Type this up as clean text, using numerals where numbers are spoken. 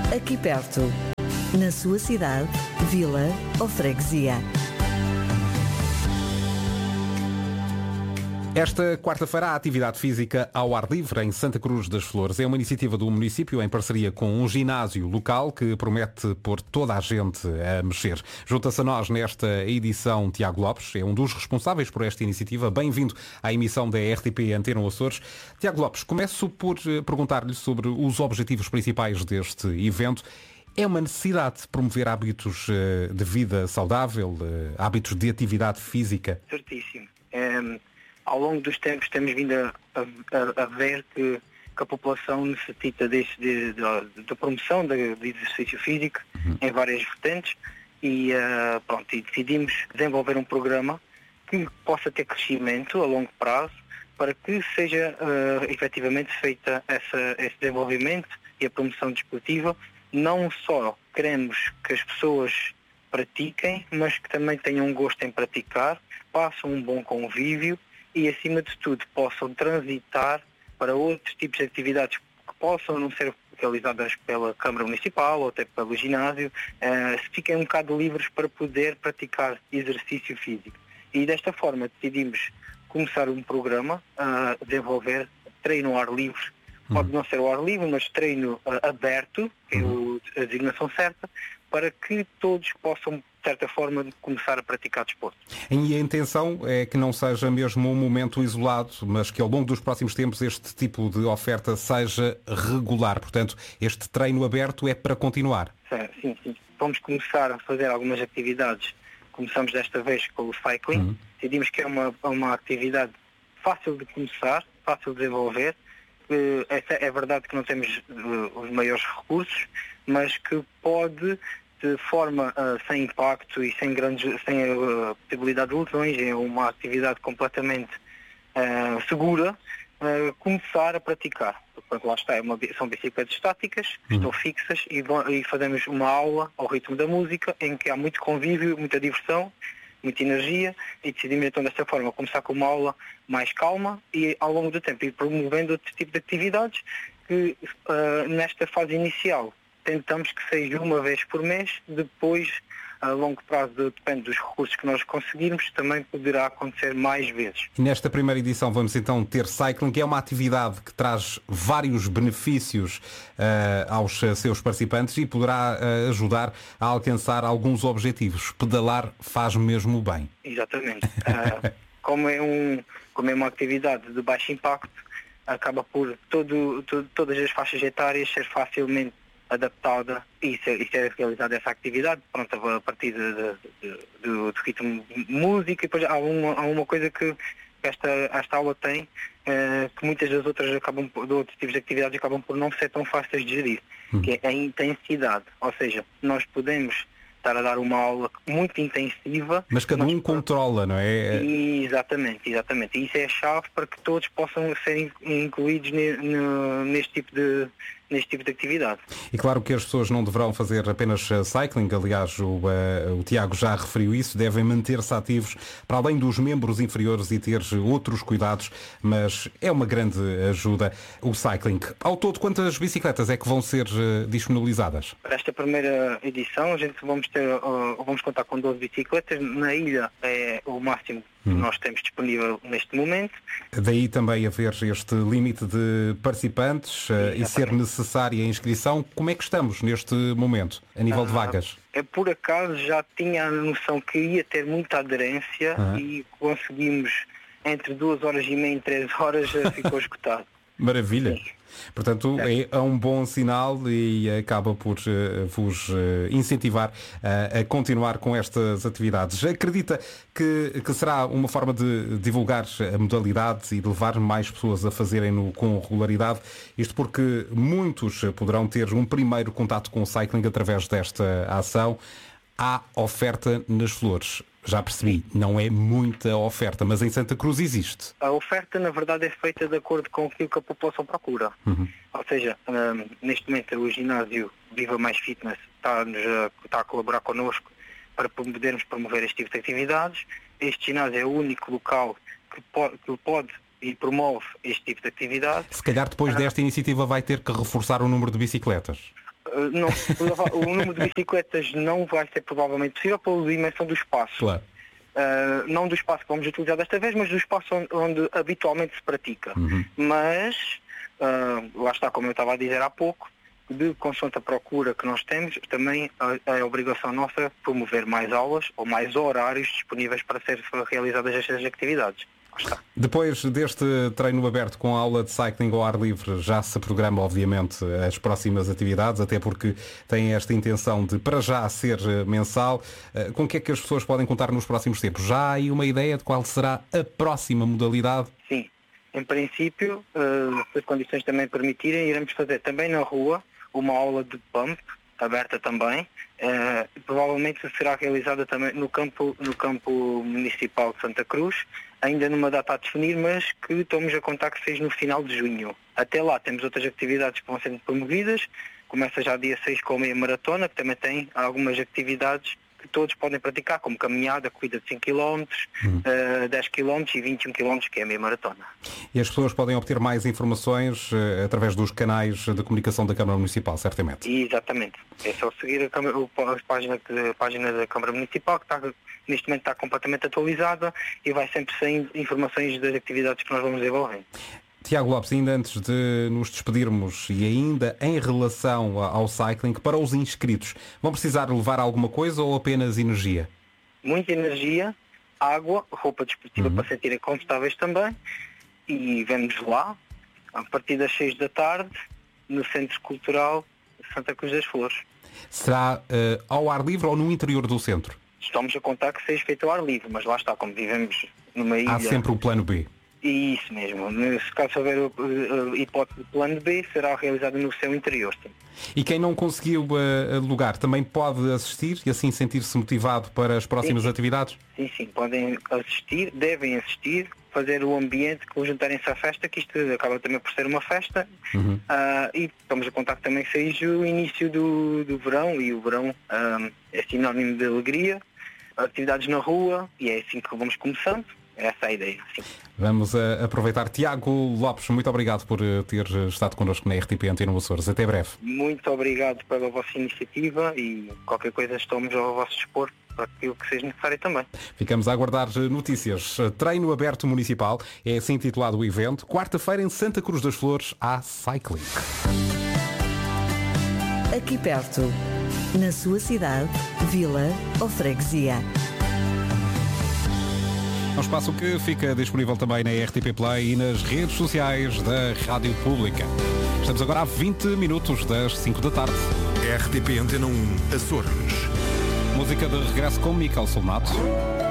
aqui perto, na sua cidade, vila ou freguesia. Esta quarta-feira há atividade física ao ar livre em Santa Cruz das Flores. É uma iniciativa do município em parceria com um ginásio local que promete pôr toda a gente a mexer. Junta-se a nós nesta edição Tiago Lopes, é um dos responsáveis por esta iniciativa. Bem-vindo à emissão da RTP Antena Açores. Tiago Lopes, começo por perguntar-lhe sobre os objetivos principais deste evento. É uma necessidade de promover hábitos de vida saudável, hábitos de atividade física? Certíssimo. Ao longo dos tempos temos vindo a ver que a população necessita da promoção de exercício físico em várias vertentes e decidimos desenvolver um programa que possa ter crescimento a longo prazo para que seja efetivamente feita esse desenvolvimento e a promoção desportiva. Não só queremos que as pessoas pratiquem, mas que também tenham um gosto em praticar, passam um bom convívio e, acima de tudo, possam transitar para outros tipos de atividades que possam não ser realizadas pela Câmara Municipal ou até pelo ginásio, fiquem um bocado livres para poder praticar exercício físico. E desta forma decidimos começar um programa a desenvolver treino ao ar livre. Pode não ser ao ar livre, mas treino aberto, que é a designação certa, para que todos possam, de certa forma, começar a praticar desporto. E a intenção é que não seja mesmo um momento isolado, mas que ao longo dos próximos tempos este tipo de oferta seja regular. Portanto, este treino aberto é para continuar. Sim. Vamos começar a fazer algumas atividades. Começamos desta vez com o cycling. Decidimos que é uma atividade fácil de começar, fácil de desenvolver. É verdade que não temos os maiores recursos, mas que pode, de forma sem impacto e sem a possibilidade de lesões, é uma atividade completamente segura, começar a praticar. Portanto, lá está, são bicicletas estáticas, que estão fixas e fazemos uma aula ao ritmo da música, em que há muito convívio, muita diversão, muita energia, e decidimos então desta forma começar com uma aula mais calma e ao longo do tempo ir promovendo outro tipo de atividades que nesta fase inicial tentamos que seja uma vez por mês, depois a longo prazo depende dos recursos que nós conseguirmos, também poderá acontecer mais vezes. E nesta primeira edição vamos então ter cycling, que é uma atividade que traz vários benefícios aos seus participantes e poderá ajudar a alcançar alguns objetivos. Pedalar faz mesmo bem. Exatamente. Como é uma atividade de baixo impacto, acaba por todas as faixas etárias ser facilmente adaptada e ser realizada essa atividade, pronto, a partir do ritmo de música. E depois há uma coisa que esta aula tem, que muitas das outras de outros tipos de atividades acabam por não ser tão fáceis de gerir, que é a intensidade. Ou seja, nós podemos estar a dar uma aula muito intensiva, mas cada um controla, não é? Exatamente. E isso é a chave para que todos possam ser incluídos neste tipo de atividade. E claro que as pessoas não deverão fazer apenas cycling, aliás o Tiago já referiu isso, devem manter-se ativos para além dos membros inferiores e ter outros cuidados, mas é uma grande ajuda o cycling. Ao todo, quantas bicicletas é que vão ser disponibilizadas? Para esta primeira edição, vamos contar com 12 bicicletas. Na ilha é o máximo que nós temos disponível neste momento. Daí também haver este limite de participantes e ser necessária a inscrição. Como é que estamos neste momento, a nível de vagas? Por acaso já tinha a noção que ia ter muita aderência e conseguimos, entre 2h30 e 3 horas, ficou esgotado. Maravilha. Sim. Portanto, é um bom sinal e acaba por vos incentivar a continuar com estas atividades. Acredita que será uma forma de divulgar a modalidade e de levar mais pessoas a fazerem-no com regularidade? Isto porque muitos poderão ter um primeiro contato com o cycling através desta ação. Há oferta nas Flores. Já percebi, não é muita oferta, mas em Santa Cruz existe. A oferta, na verdade, é feita de acordo com aquilo que a população procura. Ou seja, neste momento o ginásio Viva Mais Fitness está a colaborar connosco para podermos promover este tipo de atividades. Este ginásio é o único local que pode e promove este tipo de atividade. Se calhar depois desta iniciativa vai ter que reforçar o número de bicicletas. Não, o número de bicicletas não vai ser provavelmente possível pela dimensão do espaço. Claro. Não do espaço que vamos utilizar desta vez, mas do espaço onde habitualmente se pratica. Mas, lá está, como eu estava a dizer há pouco, de consoante a procura que nós temos, também é obrigação nossa promover mais aulas ou mais horários disponíveis para ser realizadas estas atividades. Depois deste treino aberto com a aula de cycling ao ar livre, já se programa obviamente as próximas atividades, até porque tem esta intenção de para já ser mensal. Com o que é que as pessoas podem contar nos próximos tempos? Já há aí uma ideia de qual será a próxima modalidade? Sim, em princípio, se as condições também permitirem, iremos fazer também na rua uma aula de pump, aberta também. Provavelmente será realizada também no campo municipal de Santa Cruz, ainda numa data a definir, mas que estamos a contar que seja no final de junho. Até lá temos outras atividades que vão sendo promovidas, começa já dia 6 com a meia maratona, que também tem algumas atividades que todos podem praticar, como caminhada, corrida de 5 km, 10 km e 21 km, que é a meia maratona. E as pessoas podem obter mais informações através dos canais de comunicação da Câmara Municipal, certamente? Exatamente. É só seguir a página da Câmara Municipal, que neste momento está completamente atualizada e vai sempre saindo informações das atividades que nós vamos desenvolver. Tiago Lopes, ainda antes de nos despedirmos e ainda em relação ao cycling, para os inscritos, vão precisar levar alguma coisa ou apenas energia? Muita energia, água, roupa desportiva para se sentirem confortáveis também, e vemos lá, a partir das 6 da tarde, no Centro Cultural Santa Cruz das Flores. Será ao ar livre ou no interior do centro? Estamos a contar que seja feito ao ar livre, mas lá está, como vivemos numa ilha... Há sempre o plano B. Isso mesmo. Se caso houver hipótese de plano B, será realizado no seu interior. Sim. E quem não conseguiu alugar também pode assistir e assim sentir-se motivado para as próximas atividades? Sim, podem assistir, devem assistir, fazer o ambiente, juntarem-se à festa, que isto acaba também por ser uma festa. E estamos a contar que também seja o início do verão, e o verão é sinónimo de alegria, atividades na rua, e é assim que vamos começando. Essa é a ideia, sim. Vamos aproveitar. Tiago Lopes, muito obrigado por ter estado connosco na RTP Antena Açores. Até breve. Muito obrigado pela vossa iniciativa e qualquer coisa estamos ao vosso dispor para aquilo que seja necessário também. Ficamos a aguardar notícias. Treino aberto municipal, é assim intitulado o evento. Quarta-feira em Santa Cruz das Flores, há cycling. Aqui perto, na sua cidade, vila ou freguesia. Um espaço que fica disponível também na RTP Play e nas redes sociais da Rádio Pública. Estamos agora a 20 minutos das 5 da tarde. RTP Antena 1 Açores. Música de regresso com Miquel Solnato.